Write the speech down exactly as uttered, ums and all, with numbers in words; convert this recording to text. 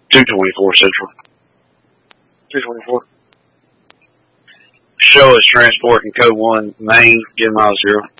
two twenty-four Central. two twenty-four. Show is transporting code one, Maine, get mile zero.